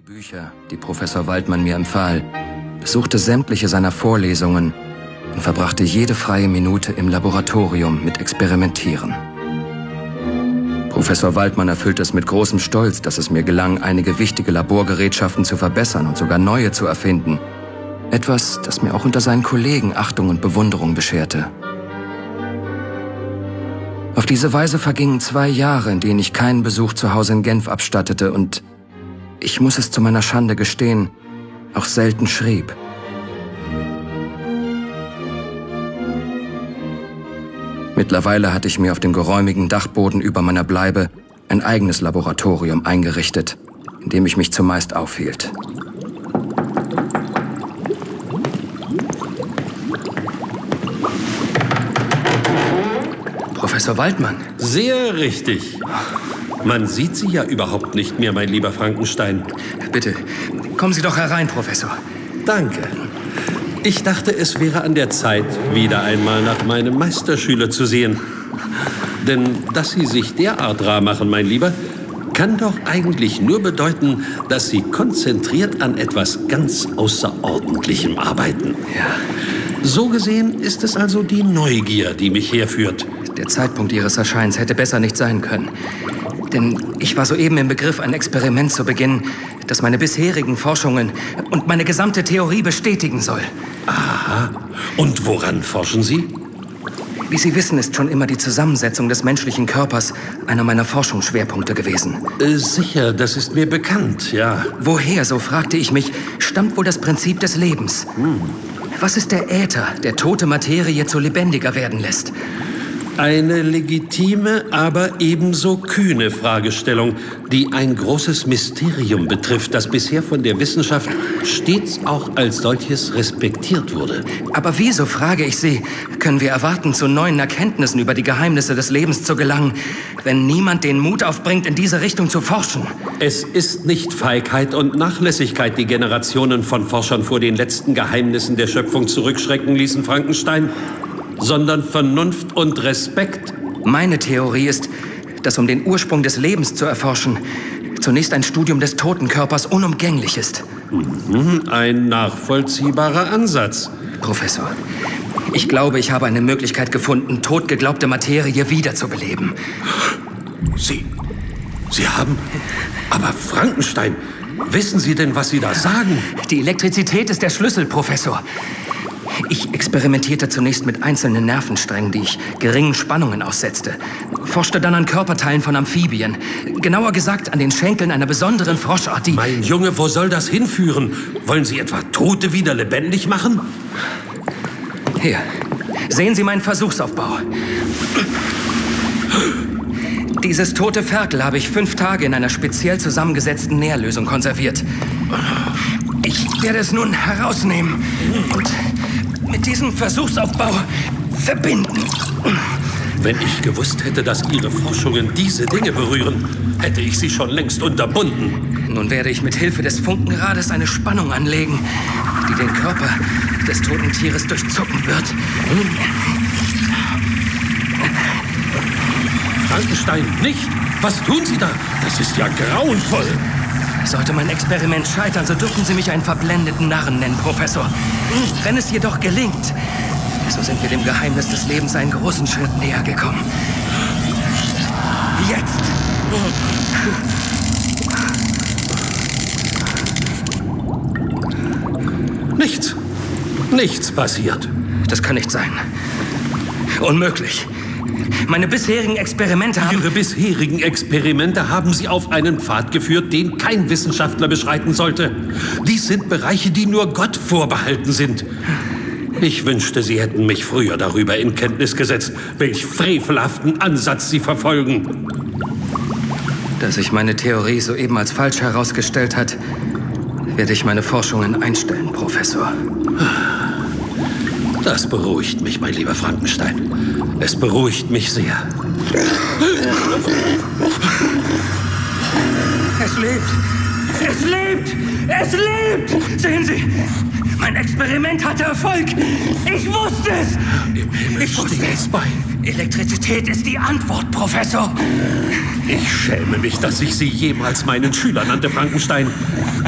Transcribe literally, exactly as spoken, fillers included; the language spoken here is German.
Bücher, die Professor Waldmann mir empfahl, besuchte sämtliche seiner Vorlesungen und verbrachte jede freie Minute im Laboratorium mit Experimentieren. Professor Waldmann erfüllte es mit großem Stolz, dass es mir gelang, einige wichtige Laborgerätschaften zu verbessern und sogar neue zu erfinden. Etwas, das mir auch unter seinen Kollegen Achtung und Bewunderung bescherte. Auf diese Weise vergingen zwei Jahre, in denen ich keinen Besuch zu Hause in Genf abstattete und, ich muss es zu meiner Schande gestehen, auch selten schrieb. Mittlerweile hatte ich mir auf dem geräumigen Dachboden über meiner Bleibe ein eigenes Laboratorium eingerichtet, in dem ich mich zumeist aufhielt. Professor Waldmann. Sehr richtig. Man sieht Sie ja überhaupt nicht mehr, mein lieber Frankenstein. Bitte, kommen Sie doch herein, Professor. Danke. Ich dachte, es wäre an der Zeit, wieder einmal nach meinem Meisterschüler zu sehen. Denn dass Sie sich derart rar machen, mein Lieber, kann doch eigentlich nur bedeuten, dass Sie konzentriert an etwas ganz Außerordentlichem arbeiten. Ja. So gesehen ist es also die Neugier, die mich herführt. Der Zeitpunkt Ihres Erscheinens hätte besser nicht sein können. Denn ich war soeben im Begriff, ein Experiment zu beginnen, das meine bisherigen Forschungen und meine gesamte Theorie bestätigen soll. Aha. Und woran forschen Sie? Wie Sie wissen, ist schon immer die Zusammensetzung des menschlichen Körpers einer meiner Forschungsschwerpunkte gewesen. Äh, sicher, das ist mir bekannt, ja. Woher, so fragte ich mich, stammt wohl das Prinzip des Lebens? Hm. Was ist der Äther, der tote Materie zu lebendiger werden lässt? Eine legitime, aber ebenso kühne Fragestellung, die ein großes Mysterium betrifft, das bisher von der Wissenschaft stets auch als solches respektiert wurde. Aber wieso, frage ich Sie, können wir erwarten, zu neuen Erkenntnissen über die Geheimnisse des Lebens zu gelangen, wenn niemand den Mut aufbringt, in diese Richtung zu forschen? Es ist nicht Feigheit und Nachlässigkeit, die Generationen von Forschern vor den letzten Geheimnissen der Schöpfung zurückschrecken ließen, Frankenstein, sondern Vernunft und Respekt. Meine Theorie ist, dass um den Ursprung des Lebens zu erforschen, zunächst ein Studium des toten Körpers unumgänglich ist. Mhm, ein nachvollziehbarer Ansatz. Professor, ich glaube, ich habe eine Möglichkeit gefunden, totgeglaubte Materie wiederzubeleben. Sie, Sie haben... Aber Frankenstein, wissen Sie denn, was Sie da sagen? Die Elektrizität ist der Schlüssel, Professor. Ich experimentierte zunächst mit einzelnen Nervensträngen, die ich geringen Spannungen aussetzte. Forschte dann an Körperteilen von Amphibien. Genauer gesagt an den Schenkeln einer besonderen Froschart, die... Mein Junge, wo soll das hinführen? Wollen Sie etwa Tote wieder lebendig machen? Hier, sehen Sie meinen Versuchsaufbau. Dieses tote Ferkel habe ich fünf Tage in einer speziell zusammengesetzten Nährlösung konserviert. Ich werde es nun herausnehmen und mit diesem Versuchsaufbau verbinden. Wenn ich gewusst hätte, dass Ihre Forschungen diese Dinge berühren, hätte ich sie schon längst unterbunden. Nun werde ich mit Hilfe des Funkenrades eine Spannung anlegen, die den Körper des toten Tieres durchzucken wird. Frankenstein, nicht! Was tun Sie da? Das ist ja grauenvoll! Sollte mein Experiment scheitern, so dürfen Sie mich einen verblendeten Narren nennen, Professor. Wenn es jedoch gelingt, so sind wir dem Geheimnis des Lebens einen großen Schritt näher gekommen. Jetzt! Nichts. Nichts passiert. Das kann nicht sein. Unmöglich. Meine bisherigen Experimente haben... Ihre bisherigen Experimente haben Sie auf einen Pfad geführt, den kein Wissenschaftler beschreiten sollte. Dies sind Bereiche, die nur Gott vorbehalten sind. Ich wünschte, Sie hätten mich früher darüber in Kenntnis gesetzt, welch frevelhaften Ansatz Sie verfolgen. Da sich meine Theorie soeben als falsch herausgestellt hat, werde ich meine Forschungen einstellen, Professor. Das beruhigt mich, mein lieber Frankenstein. Es beruhigt mich sehr. Es lebt! Es lebt! Es lebt! Sehen Sie! Mein Experiment hatte Erfolg! Ich wusste es! Im Himmel ich wusste steht es! bei. Elektrizität ist die Antwort, Professor! Ich schäme mich, dass ich Sie jemals meinen Schüler nannte, Frankenstein.